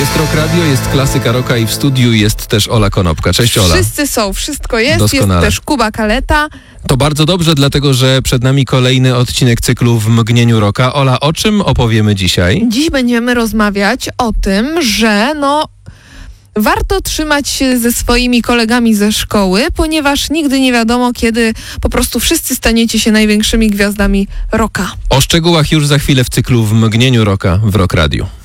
Jest Rock Radio, jest klasyka rocka i w studiu jest też Ola Konopka. Cześć Ola. Wszyscy są, wszystko jest. Doskonale. Jest też Kuba Kaleta. To bardzo dobrze, dlatego że przed nami kolejny odcinek cyklu W mgnieniu rocka. Ola, o czym opowiemy dzisiaj? Dziś będziemy rozmawiać o tym, że warto trzymać się ze swoimi kolegami ze szkoły, ponieważ nigdy nie wiadomo, kiedy po prostu wszyscy staniecie się największymi gwiazdami rocka. O szczegółach już za chwilę w cyklu W mgnieniu rocka w Rock Radio.